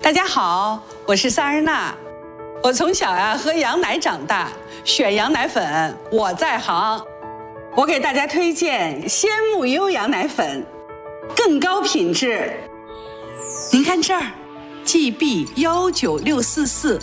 大家好，我是萨日娜。我从小喝羊奶长大，选羊奶粉我在行。我给大家推荐鲜木优羊奶粉，更高品质。您看这儿 ，GB19644